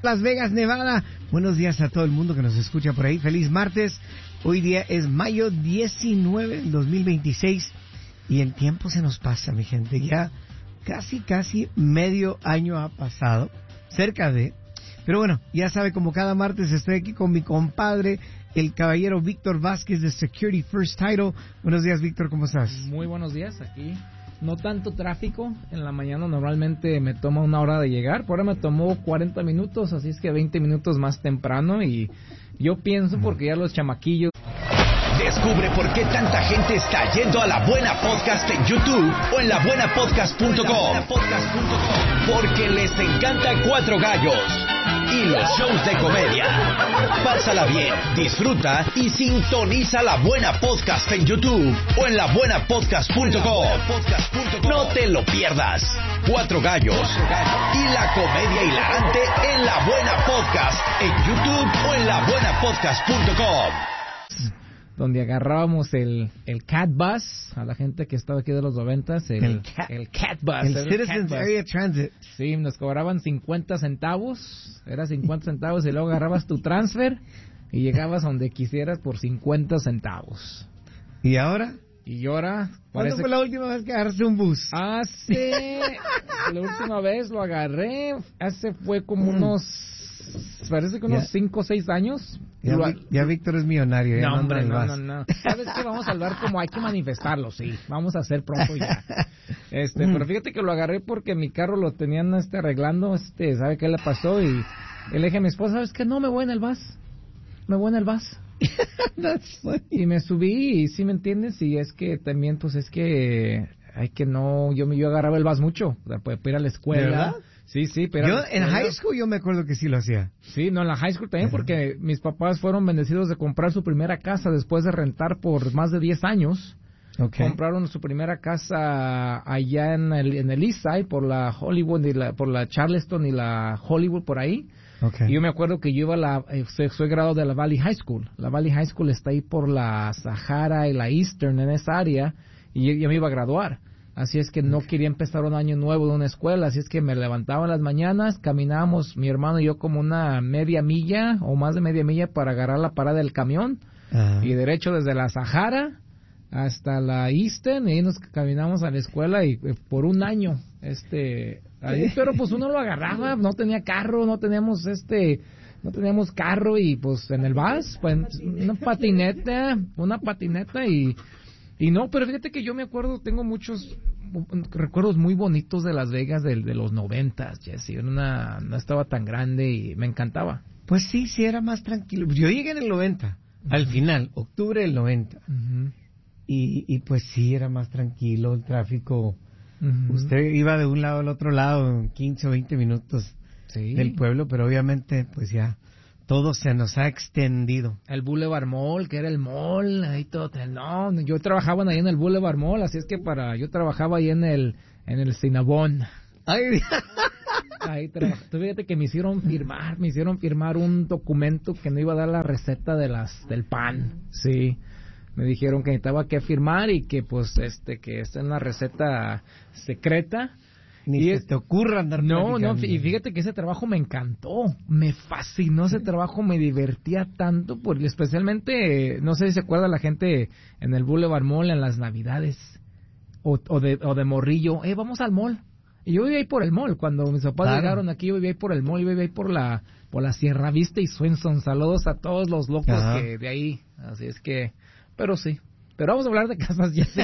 Las Vegas, Nevada. Buenos días a todo el mundo que nos escucha por ahí. Feliz martes. Hoy día es mayo 19 del 2026 y el tiempo se nos pasa, mi gente. Ya casi medio año ha pasado, cerca de. Pero bueno, ya sabe, como cada martes estoy aquí con mi compadre, el caballero Víctor Vázquez de Security First Title. Buenos días, Víctor, ¿cómo estás? Muy buenos días, aquí. No tanto tráfico, en la mañana normalmente me toma una hora de llegar, por ahora me tomó 40 minutos, así es que 20 minutos más temprano y yo pienso porque ya los chamaquillos... Descubre por qué tanta gente está yendo a La Buena Podcast en YouTube o en labuenapodcast.com. Porque les encanta Cuatro Gallos y los shows de comedia. Pásala bien, disfruta y sintoniza La Buena Podcast en YouTube o en labuenapodcast.com. No te lo pierdas. Cuatro Gallos y la comedia hilarante en La Buena Podcast en YouTube o en labuenapodcast.com. Donde agarrábamos el Cat Bus, a la gente que estaba aquí de los 90s, el Cat Bus. El Citizens Area Transit. Sí, nos cobraban 50 centavos, era 50 centavos y luego agarrabas tu transfer y llegabas donde quisieras por 50 centavos. ¿Y ahora? Y ahora... ¿Cuándo fue la última vez que agarraste un bus? La última vez lo agarré, fue como unos... Parece que unos 5 o 6 años. Ya Víctor es millonario. No, hombre, no. ¿Sabes qué? Vamos a hablar como hay que manifestarlo, sí. Vamos a hacer pronto ya. Pero fíjate que lo agarré porque mi carro lo tenían arreglando. ¿Sabe qué le pasó? Y le dije a mi esposa, ¿sabes qué? No, me voy en el bus. That's funny. Y me subí y sí me entiendes. Y es que también, pues es que... Hay que no... Yo agarraba el bus mucho. O sea, para ir a la escuela. ¿Verdad? Sí, pero... Yo en high school yo me acuerdo que sí lo hacía. Sí, no, en la high school también, porque mis papás fueron bendecidos de comprar su primera casa después de rentar por más de 10 años. Okay. Compraron su primera casa allá en el East Side, por la Hollywood, por la Charleston y la Hollywood, por ahí. Okay. Y yo me acuerdo que yo iba soy graduado de la Valley High School. La Valley High School está ahí por la Sahara y la Eastern, en esa área, y yo me iba a graduar. Así es que no quería empezar un año nuevo de una escuela, así es que me levantaba en las mañanas, caminábamos mi hermano y yo como una media milla o más de media milla para agarrar la parada del camión, y derecho desde la Sahara hasta la Eastern, y ahí nos caminamos a la escuela y por un año, ahí, pero pues uno lo agarraba, no tenía carro, no teníamos carro y pues en el bus, pues una patineta y no, pero fíjate que yo me acuerdo, tengo muchos recuerdos muy bonitos de Las Vegas de los 90s, Jesse. No estaba tan grande y me encantaba. Pues sí, era más tranquilo. Yo llegué en el 90, al final, octubre del 90. Y pues sí, era más tranquilo el tráfico. Usted iba de un lado al otro lado en 15 o 20 minutos del pueblo, pero obviamente pues ya... Todo se nos ha extendido. El Boulevard Mall, que era el mall, ahí todo. No, yo trabajaba ahí en el Boulevard Mall, así es que yo trabajaba ahí en el Cinnabon. Ay, ahí tú fíjate que me hicieron firmar un documento que no iba a dar la receta del pan. Sí. Me dijeron que necesitaba que firmar y que pues que es una receta secreta. Ni se te ocurra andar platicando. No, y fíjate que ese trabajo me encantó, me fascinó ese trabajo, me divertía tanto, porque especialmente, no sé si se acuerda la gente en el Boulevard Mall en las Navidades, o de morrillo, vamos al mall. Y yo vivía ahí por el mall, cuando mis papás llegaron aquí, yo vivía ahí por el mall, yo vivía ahí por la Sierra Vista y Swenson. Saludos a todos los locos que de ahí, así es que, pero sí. Pero vamos a hablar de casas ya.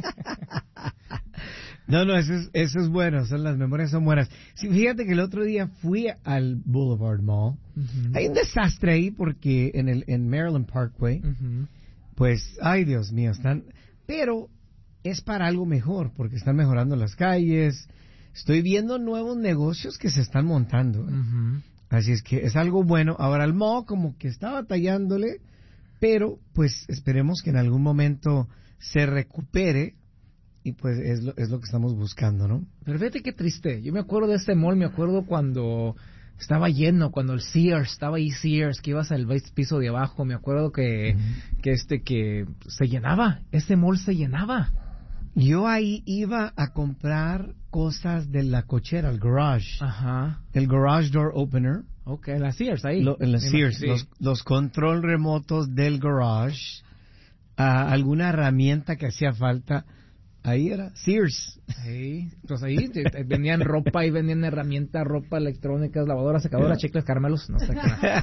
No, eso es bueno, las memorias son buenas. Sí, fíjate que el otro día fui al Boulevard Mall. Hay un desastre ahí porque en Maryland Parkway, pues, ay Dios mío, pero es para algo mejor, porque están mejorando las calles. Estoy viendo nuevos negocios que se están montando. Así es que es algo bueno. Ahora el mall como que está batallándole, pero pues esperemos que en algún momento se recupere. Y pues es lo que estamos buscando, ¿no? Pero fíjate qué triste. Yo me acuerdo de este mall, me acuerdo cuando estaba lleno, cuando el Sears, estaba ahí Sears, que ibas al piso de abajo. Me acuerdo que se llenaba, ese mall se llenaba. Yo ahí iba a comprar cosas de la cochera, el garage. Ajá. El garage door opener. Ok, en la Sears ahí. En la Sears, Sí. los control remotos del garage, alguna herramienta que hacía falta, ahí era Sears. Sí, pues ahí vendían ropa, ahí vendían herramientas, ropa, electrónicas, lavadoras, secadoras, chicles, caramelos, no sé qué.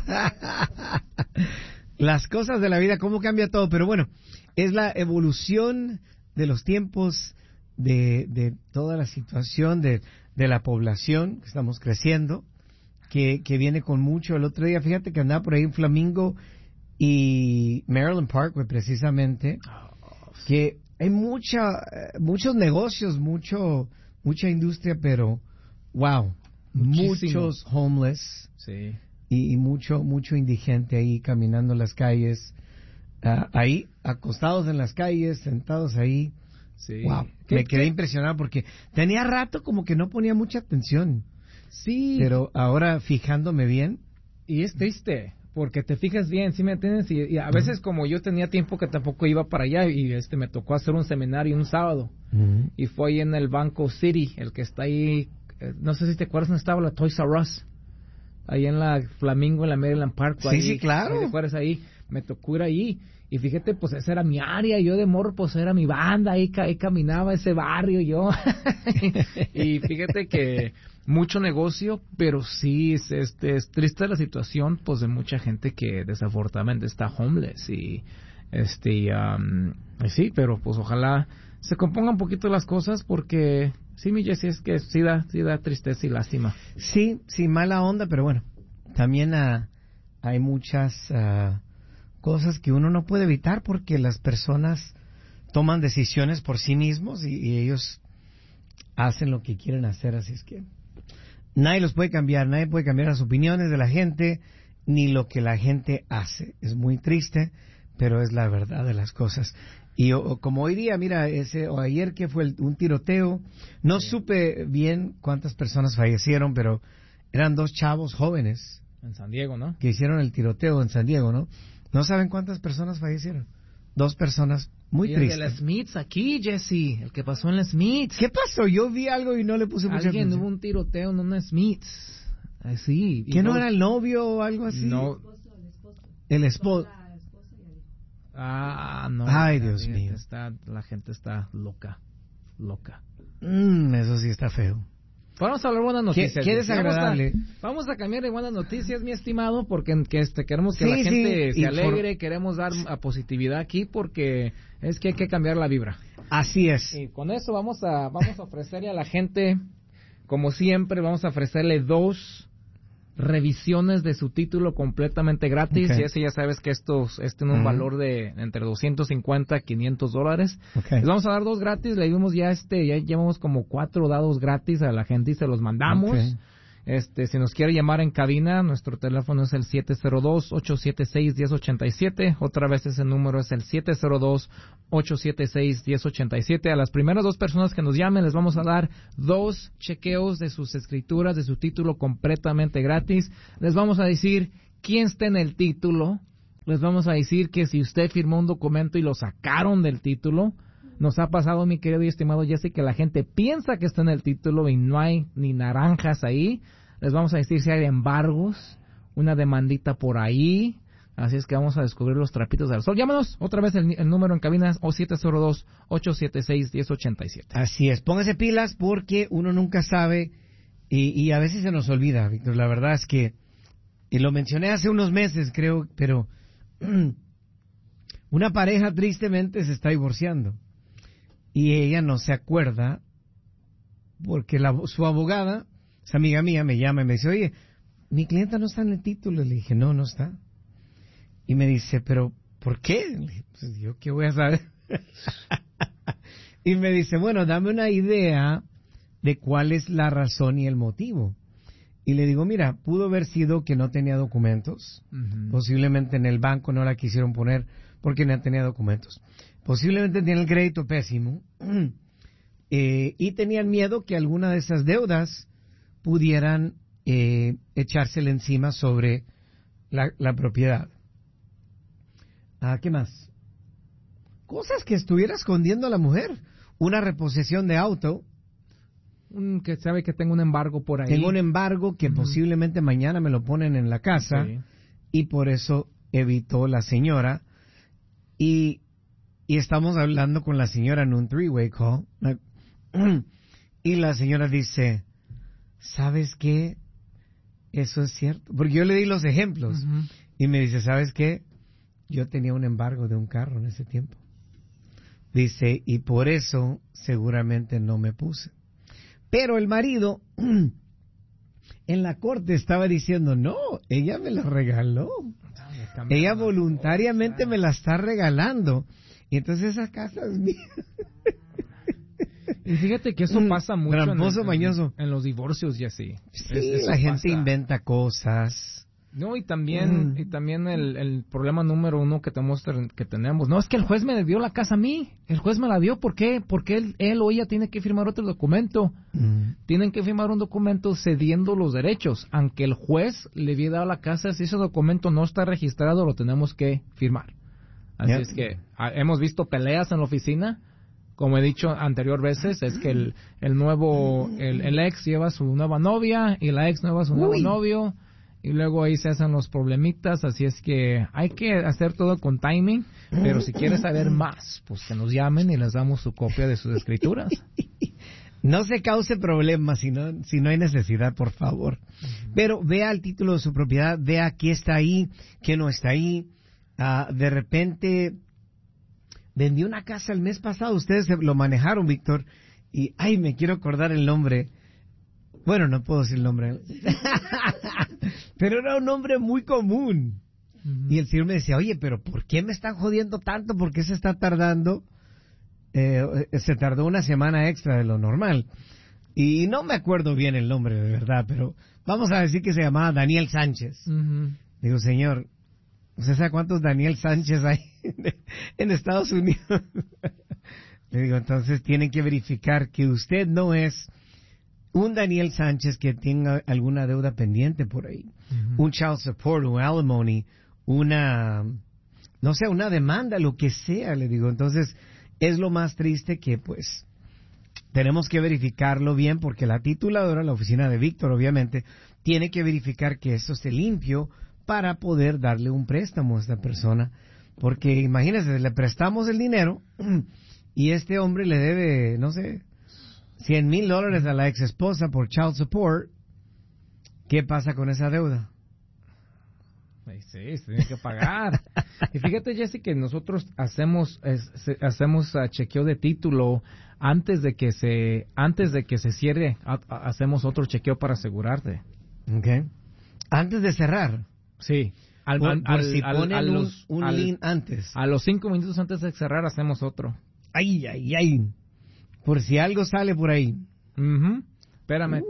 Las cosas de la vida, cómo cambia todo, pero bueno, es la evolución de los tiempos, de toda la situación de la población, que estamos creciendo, que viene con mucho. El otro día, fíjate que andaba por ahí en Flamingo y Maryland Parkway, precisamente, que hay muchos negocios, mucha industria, pero wow, Muchísimo. muchos homeless Sí. y mucho indigente ahí caminando en las calles, ahí acostados en las calles, sentados ahí. Sí. Wow, me quedé impresionado porque tenía rato como que no ponía mucha atención. Sí. Pero ahora fijándome bien. Y es triste, porque te fijas bien, ¿sí me entiendes? Y a veces como yo tenía tiempo que tampoco iba para allá y me tocó hacer un seminario un sábado. Y fue ahí en el Banco City, el que está ahí, no sé si te acuerdas dónde estaba la Toys R Us. Ahí en la Flamingo, en la Maryland Park. Sí, ahí, sí, claro. ¿Te acuerdas ahí? Me tocó ir ahí. Y fíjate, pues esa era mi área, yo de morro, pues era mi banda, ahí caminaba ese barrio yo. Y fíjate que mucho negocio, pero sí es triste la situación, pues de mucha gente que desafortunadamente está homeless y sí, pero pues ojalá se compongan un poquito las cosas porque sí, mi Jessy, es que sí da tristeza y lástima. Sí, mala onda, pero bueno, también hay muchas cosas que uno no puede evitar porque las personas toman decisiones por sí mismos y ellos hacen lo que quieren hacer, así es que nadie los puede cambiar, nadie puede cambiar las opiniones de la gente ni lo que la gente hace. Es muy triste, pero es la verdad de las cosas. Y como hoy día, mira, o ayer que fue un tiroteo, no supe bien cuántas personas fallecieron, pero eran 2 chavos jóvenes. En San Diego, ¿no? Que hicieron el tiroteo en San Diego, ¿no? ¿No saben cuántas personas fallecieron? 2 personas, muy tristes. El de la Smiths aquí, Jesse, el que pasó en la Smiths. ¿Qué pasó? Yo vi algo y no le puse mucha atención. Hubo un tiroteo en una Smiths. Sí. ¿Que no era el novio o algo así? No. El esposo. No. Ay, Dios mío. La gente está loca. Eso sí está feo. Vamos a hablar de buenas noticias. Qué desagradable. Vamos a cambiar de buenas noticias, mi estimado, porque queremos que la gente se alegre, queremos dar a positividad aquí porque es que hay que cambiar la vibra. Así es. Y con eso vamos a ofrecerle a la gente, como siempre, vamos a ofrecerle 2 revisiones de su título completamente gratis. Okay. Y ese ya sabes que estos tienen un valor de entre $250 a $500. Okay. Les vamos a dar 2 gratis. Le dimos ya llevamos como 4 dados gratis a la gente y se los mandamos. Okay. Si nos quiere llamar en cabina, nuestro teléfono es el 702-876-1087. Otra vez ese número es el 702-876-1087. A las primeras 2 personas que nos llamen les vamos a dar 2 chequeos de sus escrituras, de su título completamente gratis. Les vamos a decir quién está en el título. Les vamos a decir que si usted firmó un documento y lo sacaron del título. Nos ha pasado, mi querido y estimado Jesse, que la gente piensa que está en el título y no hay ni naranjas ahí. Les vamos a decir si hay embargos, una demandita por ahí. Así es que vamos a descubrir los trapitos del sol. Llámanos otra vez el número en cabina o 702-876-1087. Así es, póngase pilas porque uno nunca sabe y a veces se nos olvida, Víctor. La verdad es que, y lo mencioné hace unos meses creo, pero una pareja tristemente se está divorciando. Y ella no se acuerda porque su abogada, esa amiga mía, me llama y me dice, oye, mi clienta no está en el título. Le dije, no está. Y me dice, pero ¿por qué? Le dije, pues yo qué voy a saber. Y me dice, bueno, dame una idea de cuál es la razón y el motivo. Y le digo, mira, pudo haber sido que no tenía documentos. Posiblemente en el banco no la quisieron poner porque no tenía documentos. Posiblemente tiene el crédito pésimo y tenían miedo que alguna de esas deudas pudieran echársele encima sobre la propiedad. ¿Qué más? Cosas que estuviera escondiendo a la mujer. una reposición de auto. Que sabe que tengo un embargo por ahí. Tengo un embargo que posiblemente mañana me lo ponen en la casa, sí. Y por eso evitó la señora. Y estamos hablando con la señora en un three-way call. Y la señora dice, ¿sabes qué? Eso es cierto. Porque yo le di los ejemplos. Y me dice, ¿sabes qué? Yo tenía un embargo de un carro en ese tiempo. Dice, y por eso seguramente no me puse. Pero el marido en la corte estaba diciendo, no, ella me la regaló. Ella voluntariamente me la está regalando. Y entonces esa casa es mía. Y fíjate que eso pasa mucho en los divorcios y así. Sí, la gente inventa cosas. No, y también el problema número uno que tenemos. No, es que el juez me dio la casa a mí. El juez me la dio. ¿Por qué? Porque él o ella tiene que firmar otro documento. Tienen que firmar un documento cediendo los derechos. Aunque el juez le había dado la casa, si ese documento no está registrado, lo tenemos que firmar. Así es que hemos visto peleas en la oficina. Como he dicho anterior veces, es que el ex lleva su nueva novia y la ex nueva su nuevo novio. Y luego ahí se hacen los problemitas, así es que hay que hacer todo con timing, pero si quieres saber más, pues que nos llamen y les damos su copia de sus escrituras. No se cause problemas si no hay necesidad, por favor. Pero vea el título de su propiedad, vea qué está ahí, qué no está ahí. De repente, vendí una casa el mes pasado, ustedes lo manejaron, Víctor, y me quiero acordar el nombre. Bueno, no puedo decir el nombre. Pero era un nombre muy común. Y el señor me decía, oye, pero ¿por qué me están jodiendo tanto? ¿Por qué se está tardando? Se tardó una semana extra de lo normal. Y no me acuerdo bien el nombre, de verdad, pero vamos a decir que se llamaba Daniel Sánchez. Digo, señor, ¿usted sabe cuántos Daniel Sánchez hay en Estados Unidos? Le digo, entonces tienen que verificar que usted no es un Daniel Sánchez que tenga alguna deuda pendiente por ahí, un child support, un alimony, una demanda, lo que sea, le digo. Entonces, es lo más triste que, pues, tenemos que verificarlo bien, porque la tituladora, la oficina de Víctor, obviamente, tiene que verificar que eso esté limpio para poder darle un préstamo a esta persona. Porque, imagínense, le prestamos el dinero y este hombre le debe, no sé, $100,000 a la ex esposa por child support. ¿Qué pasa con esa deuda? Sí, se tiene que pagar. Y fíjate, Jesse, que nosotros hacemos chequeo de título antes de que se cierre. Hacemos otro chequeo para asegurarte. Okay. Antes de cerrar. Sí. Si ponen un lien antes. A los 5 minutos antes de cerrar hacemos otro. Ay. Por si algo sale por ahí. Espérame.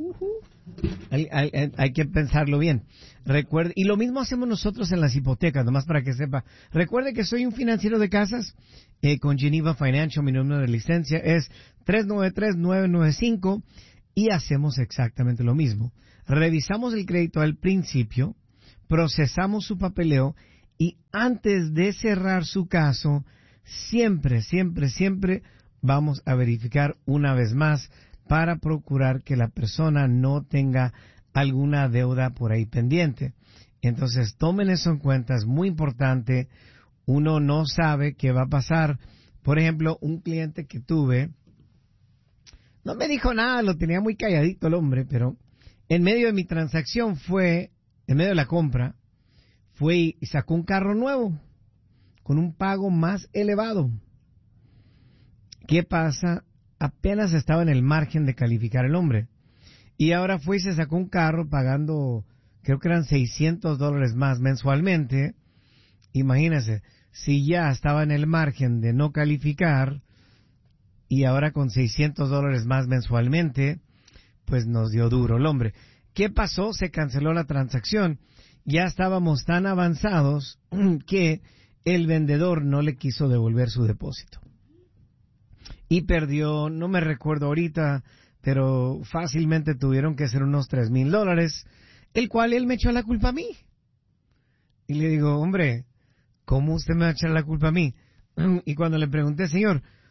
Hay que pensarlo bien. Recuerde, y lo mismo hacemos nosotros en las hipotecas, nomás para que sepa. Recuerde que soy un financiero de casas con Geneva Financial. Mi número de licencia es 393-995 y hacemos exactamente lo mismo. Revisamos el crédito al principio, procesamos su papeleo y antes de cerrar su caso, siempre vamos a verificar una vez más para procurar que la persona no tenga alguna deuda por ahí pendiente. Entonces, tomen eso en cuenta, es muy importante. Uno no sabe qué va a pasar. Por ejemplo, un cliente que tuve, no me dijo nada, lo tenía muy calladito el hombre, pero en medio de mi transacción en medio de la compra, fue y sacó un carro nuevo, con un pago más elevado. ¿Qué pasa? Apenas estaba en el margen de calificar el hombre. Y ahora fue y se sacó un carro pagando, creo que eran $600 más mensualmente. Imagínense, si ya estaba en el margen de no calificar y ahora con $600 más mensualmente, pues nos dio duro el hombre. ¿Qué pasó? Se canceló la transacción. Ya estábamos tan avanzados que el vendedor no le quiso devolver su depósito. Y perdió, no me recuerdo ahorita, pero fácilmente tuvieron que ser unos $3,000, el cual él me echó la culpa a mí. Y le digo, hombre, ¿cómo usted me va a echar la culpa a mí? Y cuando le pregunté, señor,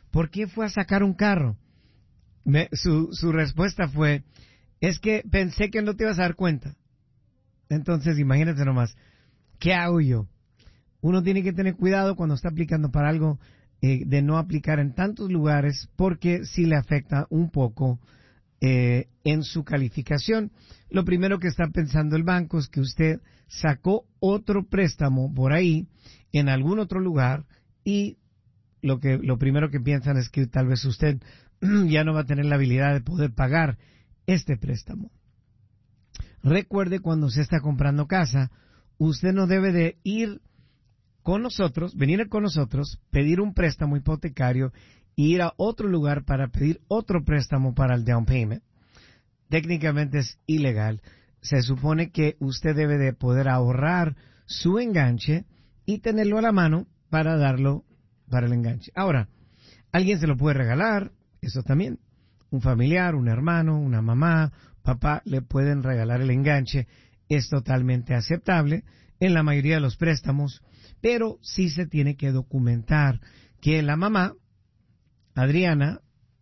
¿por qué fue a sacar un carro? Su respuesta fue, es que pensé que no te ibas a dar cuenta. Entonces, imagínate nomás, ¿qué hago yo? Uno tiene que tener cuidado cuando está aplicando para algo, de no aplicar en tantos lugares, porque sí le afecta un poco en su calificación. Lo primero que está pensando el banco es que usted sacó otro préstamo por ahí, en algún otro lugar, y lo primero que piensan es que tal vez usted ya no va a tener la habilidad de poder pagar este préstamo. Recuerde, cuando usted está comprando casa, usted no debe de ir con nosotros, venir con nosotros, pedir un préstamo hipotecario e ir a otro lugar para pedir otro préstamo para el down payment. Técnicamente es ilegal. Se supone que usted debe de poder ahorrar su enganche y tenerlo a la mano para darlo para el enganche. Ahora, alguien se lo puede regalar, eso también. Un familiar, un hermano, una mamá, papá, le pueden regalar el enganche. Es totalmente aceptable en la mayoría de los préstamos, pero sí se tiene que documentar que la mamá Adriana,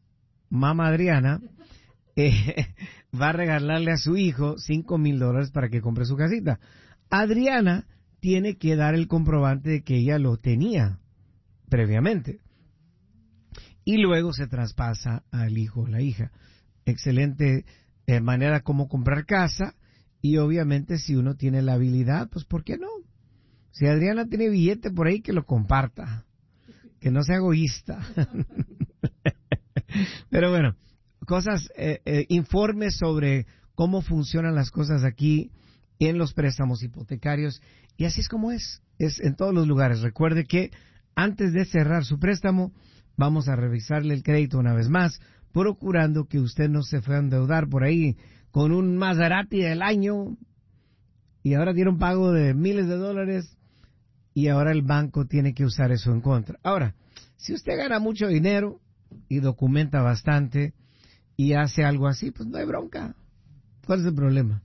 va a regalarle a su hijo $5,000 para que compre su casita. Adriana tiene que dar el comprobante de que ella lo tenía previamente. Y luego se traspasa al hijo o la hija. Excelente manera como comprar casa. Y obviamente si uno tiene la habilidad, pues ¿por qué no? Si Adriana tiene billete por ahí, que lo comparta. Que no sea egoísta. Pero bueno, informes sobre cómo funcionan las cosas aquí en los préstamos hipotecarios. Y así es como es en todos los lugares. Recuerde que antes de cerrar su préstamo, vamos a revisarle el crédito una vez más, procurando que usted no se fue a endeudar por ahí con un Maserati del año y ahora tiene un pago de miles de dólares y ahora el banco tiene que usar eso en contra. Ahora, si usted gana mucho dinero y documenta bastante y hace algo así, pues no hay bronca. ¿Cuál es el problema?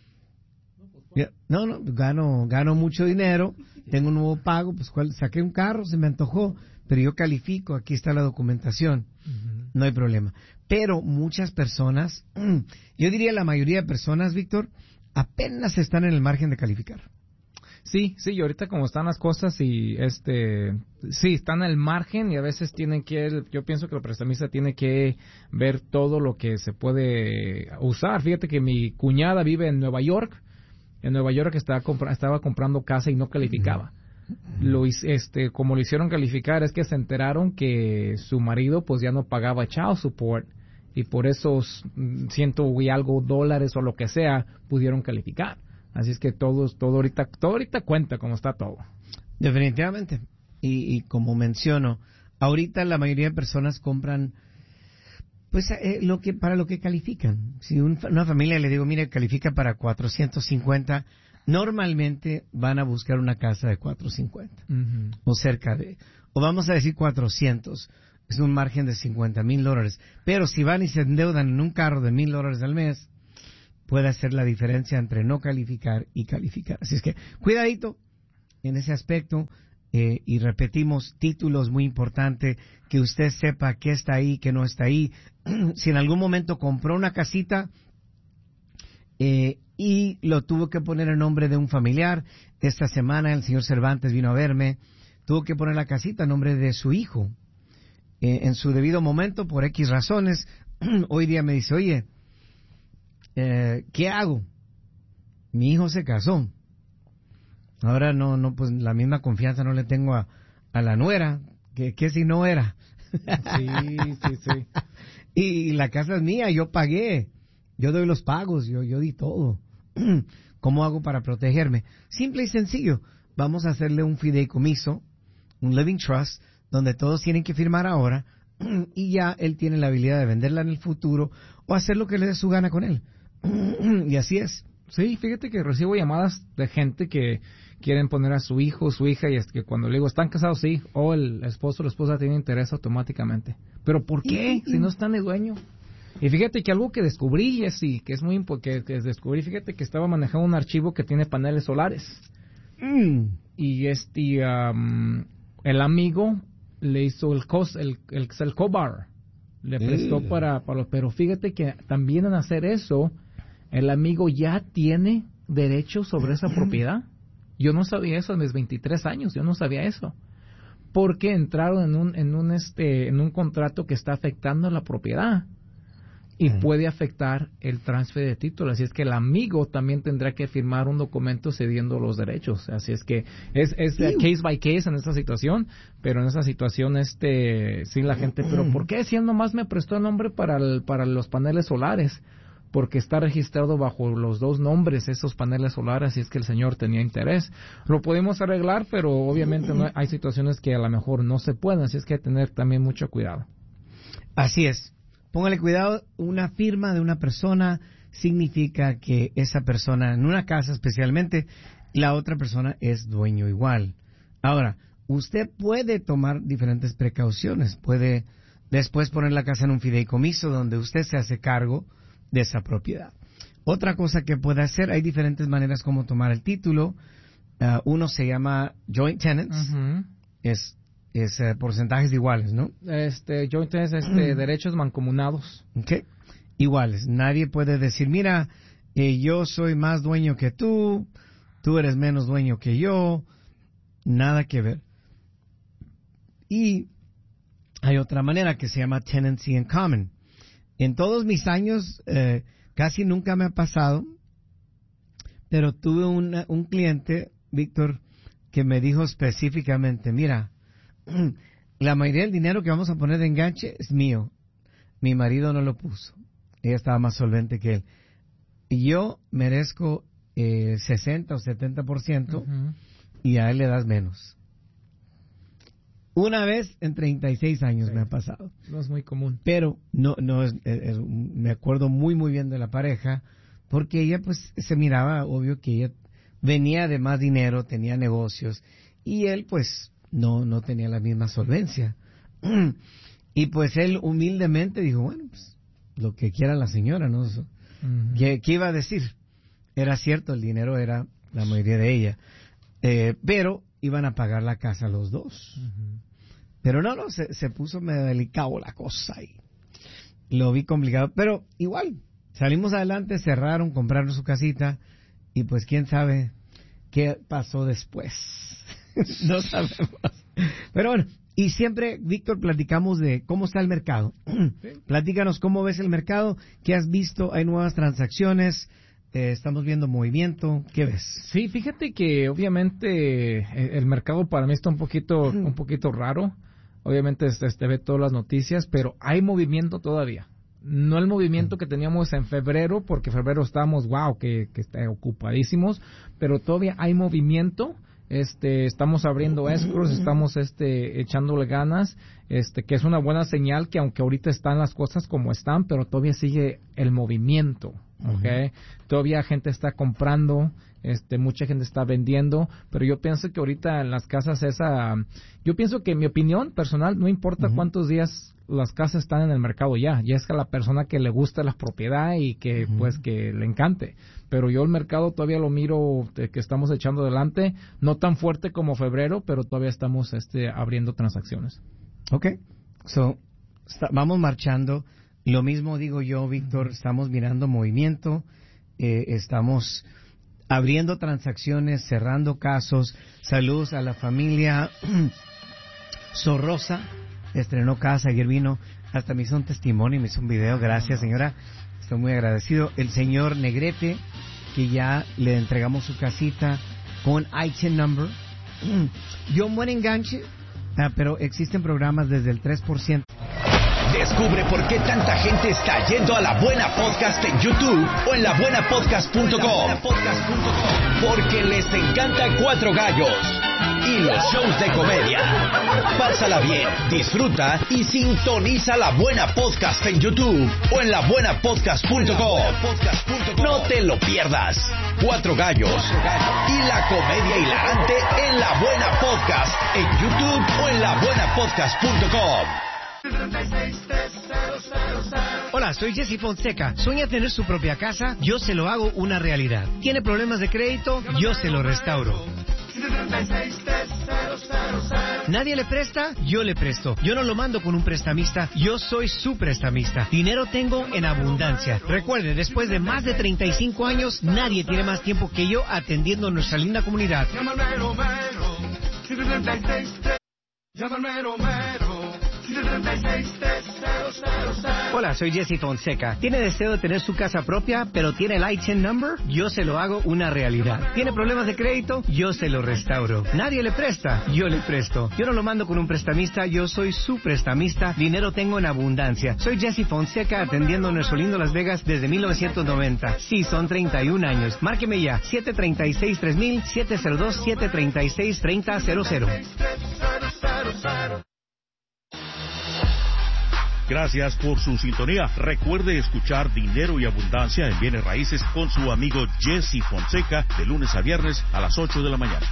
No, gano mucho dinero, tengo un nuevo pago, pues saqué un carro, se me antojó, pero yo califico, aquí está la documentación, no hay problema. Pero muchas personas, yo diría la mayoría de personas, Víctor, apenas están en el margen de calificar. Sí, y ahorita como están las cosas y sí, están al margen y a veces yo pienso que el prestamista tiene que ver todo lo que se puede usar. Fíjate que mi cuñada vive en Nueva York estaba comprando casa y no calificaba. Como lo hicieron calificar es que se enteraron que su marido pues ya no pagaba child support y por esos $100 y algo o lo que sea pudieron calificar. Así es que todo ahorita cuenta como está todo. Definitivamente. Y como menciono, ahorita la mayoría de personas compran pues para lo que califican. Si una familia le digo, mire, califica para 450, normalmente van a buscar una casa de 450 o cerca de, o vamos a decir 400. Es un margen de $50,000. Pero si van y se endeudan en un carro de $1,000 al mes, puede hacer la diferencia entre no calificar y calificar. Así es que cuidadito en ese aspecto. Y repetimos, títulos muy importante, que usted sepa qué está ahí, qué no está ahí. Si en algún momento compró una casita y lo tuvo que poner en nombre de un familiar, esta semana el señor Cervantes vino a verme, tuvo que poner la casita en nombre de su hijo. En su debido momento, por X razones, hoy día me dice, oye, ¿qué hago? Mi hijo se casó. Ahora no, pues la misma confianza no le tengo a la nuera, que si no era. Sí. Y la casa es mía, yo pagué, yo doy los pagos, yo di todo. ¿Cómo hago para protegerme? Simple y sencillo, vamos a hacerle un fideicomiso, un living trust, donde todos tienen que firmar ahora, y ya él tiene la habilidad de venderla en el futuro, o hacer lo que le dé su gana con él. Y así es. Sí, fíjate que recibo llamadas de gente que quieren poner a su hijo o su hija y es que cuando le digo, ¿están casados? Sí, o el esposo o la esposa tiene interés automáticamente. ¿Pero por qué? Si no están de dueño. Y fíjate que algo que descubrí, Jessy, que es muy importante, que descubrí, fíjate que estaba manejando un archivo que tiene paneles solares. Y el amigo le hizo el co-bar. Le prestó pero fíjate que también en hacer eso, el amigo ya tiene derechos sobre esa propiedad. Yo no sabía eso en mis 23 años, yo no sabía eso. Porque entraron en un contrato que está afectando la propiedad y puede afectar el transfer de título. Así es que el amigo también tendrá que firmar un documento cediendo los derechos. Así es que es case by case en esta situación, pero en esa situación sí la gente, pero ¿por qué si él nomás me prestó el nombre para los paneles solares? Porque está registrado bajo los dos nombres esos paneles solares, y es que el señor tenía interés. Lo podemos arreglar, pero obviamente hay situaciones que a lo mejor no se pueden, así es que hay que tener también mucho cuidado. Así es. Póngale cuidado, una firma de una persona significa que esa persona, en una casa especialmente, la otra persona es dueño igual. Ahora, usted puede tomar diferentes precauciones. Puede después poner la casa en un fideicomiso donde usted se hace cargo de esa propiedad. Otra cosa que puede hacer, hay diferentes maneras como tomar el título. Uno se llama joint tenants. Uh-huh. Es porcentajes iguales, ¿no? Joint tenants, derechos mancomunados. Okay. Iguales. Nadie puede decir, mira, yo soy más dueño que tú eres menos dueño que yo. Nada que ver. Y hay otra manera que se llama tenancy in common. En todos mis años, casi nunca me ha pasado, pero tuve un cliente, Víctor, que me dijo específicamente, mira, la mayoría del dinero que vamos a poner de enganche es mío. Mi marido no lo puso. Ella estaba más solvente que él. Y yo merezco 60 o 70%, uh-huh, y a él le das menos. Una vez en 36 años sí, me ha pasado. No es muy común. Pero no me acuerdo muy muy bien de la pareja, porque ella pues se miraba, obvio que ella venía de más dinero, tenía negocios, y él pues no tenía la misma solvencia. Y pues él humildemente dijo, bueno, pues lo que quiera la señora, ¿no? Uh-huh. ¿Qué iba a decir? Era cierto, el dinero era la mayoría de ella. Pero iban a pagar la casa los dos. Uh-huh. Pero se puso medio delicado la cosa y lo vi complicado. Pero igual, salimos adelante, cerraron, compraron su casita y pues quién sabe qué pasó después. No sabemos. Pero bueno, y siempre, Víctor, platicamos de cómo está el mercado. Sí. Platícanos cómo ves el mercado, qué has visto, hay nuevas transacciones. Estamos viendo movimiento, ¿qué ves? Sí, fíjate que obviamente el mercado para mí está un poquito raro. Obviamente ve todas las noticias, pero hay movimiento todavía. No el movimiento que teníamos en febrero, porque en febrero estábamos, que está ocupadísimos, pero todavía hay movimiento. Estamos abriendo escrows, estamos echándole ganas, que es una buena señal que aunque ahorita están las cosas como están, pero todavía sigue el movimiento. Okay. Uh-huh. Todavía gente está comprando, mucha gente está vendiendo, pero yo pienso que ahorita en las casas yo pienso que en mi opinión personal, no importa uh-huh, cuántos días las casas están en el mercado ya es que a la persona que le gusta la propiedad y que uh-huh, pues que le encante, pero yo el mercado todavía lo miro que estamos echando adelante, no tan fuerte como febrero, pero todavía estamos abriendo transacciones. Okay. Vamos marchando. Lo mismo digo yo, Víctor, estamos mirando movimiento, estamos abriendo transacciones, cerrando casos. Saludos a la familia Sorrosa, estrenó casa, ayer vino, hasta me hizo un testimonio, me hizo un video, gracias señora, estoy muy agradecido. El señor Negrete, que ya le entregamos su casita con ITIN number. Yo un buen enganche, pero existen programas desde el 3%. Descubre por qué tanta gente está yendo a La Buena Podcast en YouTube o en labuenapodcast.com. Porque les encanta Cuatro Gallos y los shows de comedia. Pásala bien, disfruta y sintoniza La Buena Podcast en YouTube o en labuenapodcast.com. No te lo pierdas. Cuatro Gallos y la comedia hilarante en La Buena Podcast en YouTube o en labuenapodcast.com. Hola, soy Jesse Fonseca. ¿Sueña tener su propia casa? Yo se lo hago una realidad. ¿Tiene problemas de crédito? Yo se lo restauro. Nadie le presta, yo le presto. Yo no lo mando con un prestamista, yo soy su prestamista. Dinero tengo en abundancia. Recuerde, después de más de 35 años, nadie tiene más tiempo que yo atendiendo a nuestra linda comunidad. Hola, soy Jesse Fonseca. ¿Tiene deseo de tener su casa propia, pero tiene el ITIN number? Yo se lo hago una realidad. ¿Tiene problemas de crédito? Yo se lo restauro. Nadie le presta, yo le presto. Yo no lo mando con un prestamista, yo soy su prestamista. Dinero tengo en abundancia. Soy Jesse Fonseca atendiendo nuestro lindo Las Vegas desde 1990. Sí, son 31 años. Márqueme ya, 736-3000, 702-736-3000. Gracias por su sintonía. Recuerde escuchar Dinero y Abundancia en Bienes Raíces con su amigo Jesse Fonseca de lunes a viernes a las 8 de la mañana.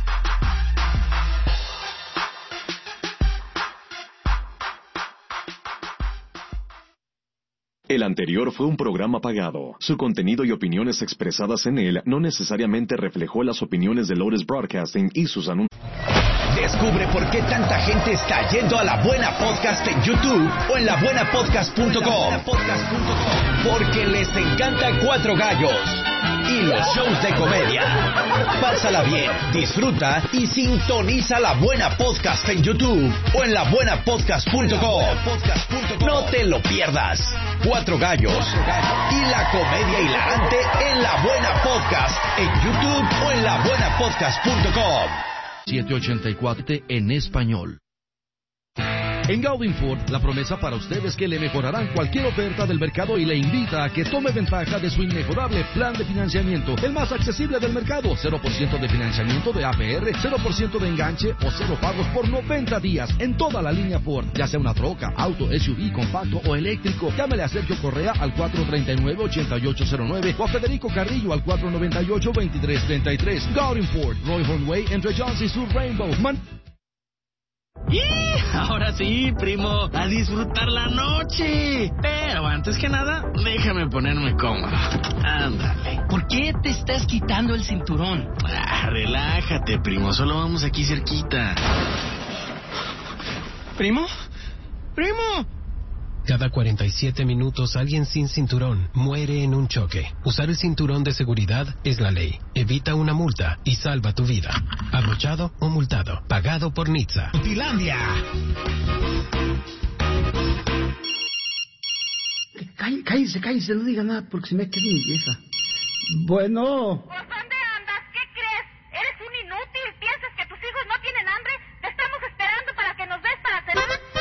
El anterior fue un programa pagado. Su contenido y opiniones expresadas en él no necesariamente reflejó las opiniones de Lotus Broadcasting y sus anuncios. Descubre por qué tanta gente está yendo a La Buena Podcast en YouTube o en labuenapodcast.com. Porque les encanta Cuatro Gallos y los shows de comedia. Pásala bien, disfruta y sintoniza La Buena Podcast en YouTube o en labuenapodcast.com. No te lo pierdas. Cuatro Gallos y la comedia hilarante en La Buena Podcast en YouTube o en labuenapodcast.com. 784 en español. En Gaudin Ford, la promesa para usted es que le mejorarán cualquier oferta del mercado y le invita a que tome ventaja de su inmejorable plan de financiamiento, el más accesible del mercado. 0% de financiamiento de APR, 0% de enganche o 0 pagos por 90 días en toda la línea Ford, ya sea una troca, auto, SUV, compacto o eléctrico. Llámele a Sergio Correa al 439-8809 o a Federico Carrillo al 498-2333. Gaudin Ford, Roy Hornway, entre Johnson y Sur Rainbow. ¡Y! Ahora sí, primo, a disfrutar la noche. Pero antes que nada, déjame ponerme cómodo. Ándale. ¿Por qué te estás quitando el cinturón? Relájate, primo, solo vamos aquí cerquita. ¿Primo? ¡Primo! Cada 47 minutos alguien sin cinturón muere en un choque. Usar el cinturón de seguridad es la ley. Evita una multa y salva tu vida. Abrochado o multado. Pagado por NHTSA. Utilandia. Cállese, no diga nada porque se me queda mi vieja. Bueno.